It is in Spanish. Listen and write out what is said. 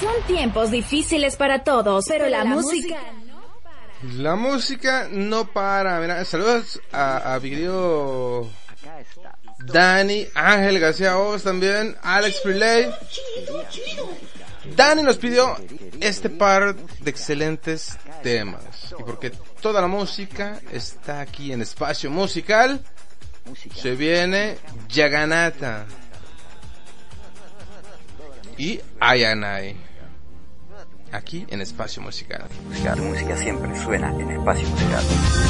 Son tiempos difíciles para todos, pero la música... La música no para. Mira, saludos a mi querido Dani, Ángel García Oz también, Alex Freeley. Dani nos pidió este par de excelentes temas. Y porque toda la música está aquí en Espacio Musical, se viene Yaganata y Ayanay. Aquí en Espacio Musical. La música siempre suena en Espacio Musical.